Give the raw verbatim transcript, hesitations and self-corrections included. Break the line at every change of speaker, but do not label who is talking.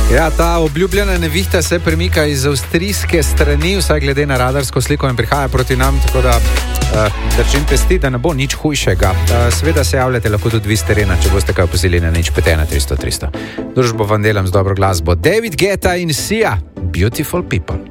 Ja, ta obljubljena nevihta se premika iz avstrijske strani, vsaj glede na radarsko sliko in prihaja proti nam, tako da uh, držim pesti, da ne bo nič hujšega. Uh, Seveda se javljate lahko tudi vi s terena, če boste kaj opozili na nič pet ena tristo tristo. Družbo vam delam z dobro glasbo. David Guetta in Sia, Beautiful People.